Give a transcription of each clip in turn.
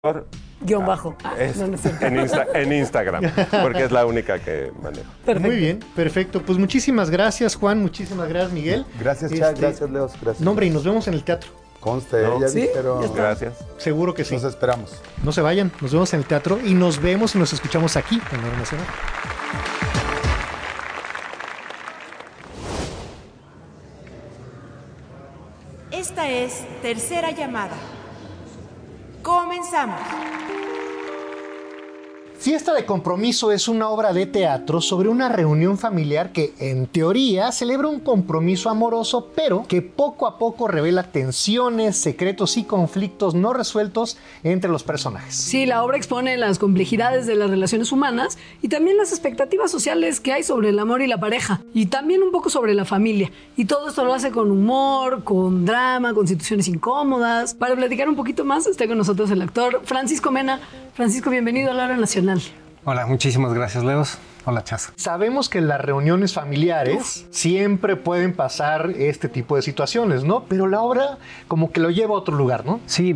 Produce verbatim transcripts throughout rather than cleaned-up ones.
Guión bajo. Ah, Es no, no es cierto. en, Insta- en Instagram, porque es la única que manejo. Perfecto. Muy bien, perfecto. Pues muchísimas gracias, Juan. Muchísimas gracias, Miguel. Gracias, Chad. Este, Gracias, Leos. Gracias. No, hombre, y nos vemos en el teatro. Conste, No. ya ¿Sí? dijeron. Ya está. Gracias. Seguro que sí. Nos esperamos. No se vayan, nos vemos en el teatro y nos vemos y nos escuchamos aquí en la Hora Nacional. Esta es Tercera Llamada. Comenzamos. Fiesta de Compromiso es una obra de teatro sobre una reunión familiar que, en teoría, celebra un compromiso amoroso, pero que poco a poco revela tensiones, secretos y conflictos no resueltos entre los personajes. Sí, la obra expone las complejidades de las relaciones humanas y también las expectativas sociales que hay sobre el amor y la pareja, y también un poco sobre la familia. Y todo esto lo hace con humor, con drama, con situaciones incómodas. Para platicar un poquito más, está con nosotros el actor Francisco Mena. Francisco, bienvenido a la Hora Nacional. Hola, muchísimas gracias, Leos. Hola, Chaz. Sabemos que en las reuniones familiares siempre pueden pasar este tipo de situaciones, ¿no? Pero la obra como que lo lleva a otro lugar, ¿no? Sí,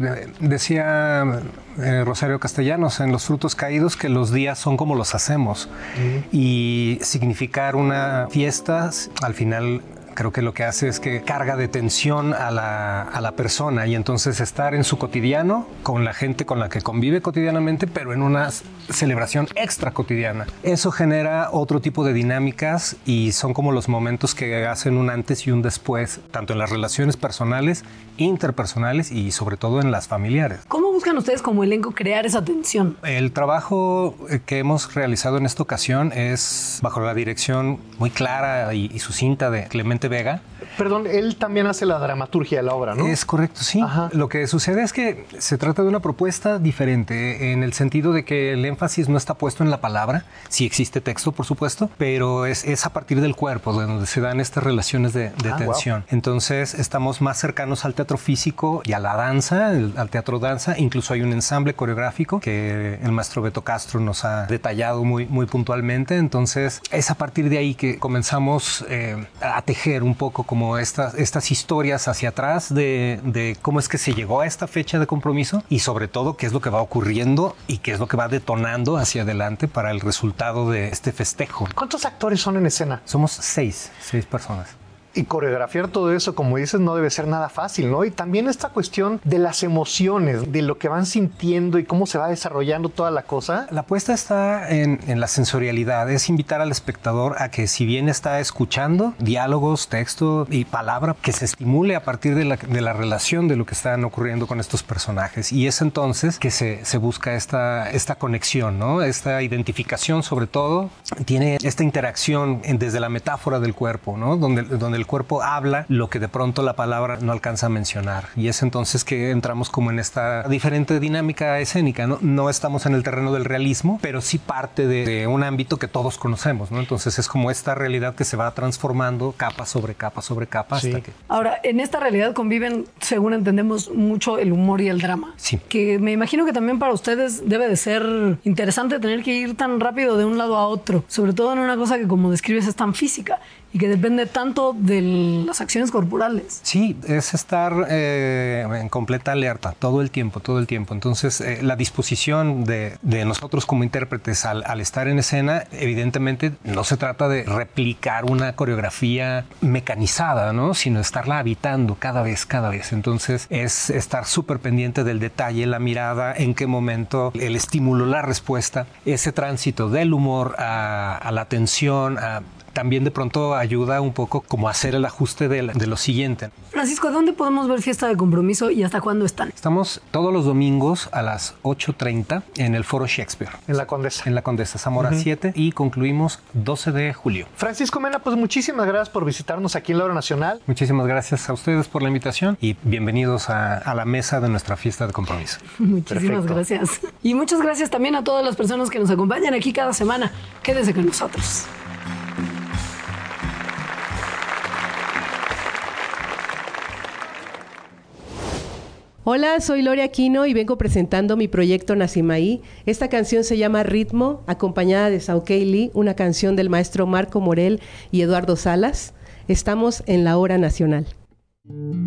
decía eh, Rosario Castellanos en Los Frutos Caídos que los días son como los hacemos. Uh-huh. Y significar una fiesta, al final, creo que lo que hace es que carga de tensión a la, a la persona, y entonces estar en su cotidiano con la gente con la que convive cotidianamente, pero en una celebración extra cotidiana. Eso genera otro tipo de dinámicas y son como los momentos que hacen un antes y un después, tanto en las relaciones personales, interpersonales y sobre todo en las familiares. ¿Cómo buscan ustedes como elenco crear esa tensión? El trabajo que hemos realizado en esta ocasión es bajo la dirección muy clara y, y sucinta de Clemente Vega. Perdón, él también hace la dramaturgia de la obra, ¿no? Es correcto, sí. Ajá. Lo que sucede es que se trata de una propuesta diferente en el sentido de que el énfasis no está puesto en la palabra, sí existe texto, por supuesto, pero es, es a partir del cuerpo donde se dan estas relaciones de, de ah, tensión. Wow. Entonces estamos más cercanos al teatro físico y a la danza, el, al teatro danza. Incluso hay un ensamble coreográfico que el maestro Beto Castro nos ha detallado muy, muy puntualmente. Entonces es a partir de ahí que comenzamos eh, a tejer un poco como estas, estas historias hacia atrás de, de cómo es que se llegó a esta fecha de compromiso y sobre todo qué es lo que va ocurriendo y qué es lo que va detonando hacia adelante para el resultado de este festejo. ¿Cuántos actores son en escena? Somos seis, seis personas. Y coreografiar todo eso, como dices, no debe ser nada fácil, ¿no? Y también esta cuestión de las emociones, de lo que van sintiendo y cómo se va desarrollando toda la cosa. La apuesta está en, en la sensorialidad, es invitar al espectador a que, si bien está escuchando diálogos, texto y palabra, que se estimule a partir de la, de la relación de lo que están ocurriendo con estos personajes. Y es entonces que se, se busca esta, esta conexión, ¿no? Esta identificación, sobre todo, tiene esta interacción en, desde la metáfora del cuerpo, ¿no? Donde, donde el El cuerpo habla lo que de pronto la palabra no alcanza a mencionar, y es entonces que entramos como en esta diferente dinámica escénica, ¿no? No estamos en el terreno del realismo, pero sí parte de, de un ámbito que todos conocemos, ¿no? Entonces es como esta realidad que se va transformando capa sobre capa sobre capa, sí. Hasta que... Ahora, en esta realidad conviven, según entendemos, mucho el humor y el drama. Sí. Que me imagino que también para ustedes debe de ser interesante tener que ir tan rápido de un lado a otro, sobre todo en una cosa que, como describes, es tan física y que depende tanto de las acciones corporales. Sí, es estar eh, en completa alerta todo el tiempo, todo el tiempo. Entonces, eh, la disposición de, de nosotros como intérpretes al, al estar en escena, evidentemente no se trata de replicar una coreografía mecanizada, ¿no? Sino estarla habitando cada vez, cada vez. Entonces, es estar súper pendiente del detalle, la mirada, en qué momento, el estímulo, la respuesta, ese tránsito del humor a, a la tensión, a... También de pronto ayuda un poco como a hacer el ajuste de, de lo siguiente. Francisco, ¿dónde podemos ver Fiesta de Compromiso y hasta cuándo están? Estamos todos los domingos a las ocho treinta en el Foro Shakespeare. En la Condesa. En la Condesa, Zamora uh-huh. siete, y concluimos doce de julio. Francisco Mena, pues muchísimas gracias por visitarnos aquí en la Hora Nacional. Muchísimas gracias a ustedes por la invitación y bienvenidos a, a la mesa de nuestra Fiesta de Compromiso. Muchísimas Perfecto. Gracias. Y muchas gracias también a todas las personas que nos acompañan aquí cada semana. Quédense con nosotros. Hola, soy Lore Aquino y vengo presentando mi proyecto Nacimaí. Esta canción se llama Ritmo, acompañada de Sauquei Lee, una canción del maestro Marco Morel y Eduardo Salas. Estamos en la Hora Nacional.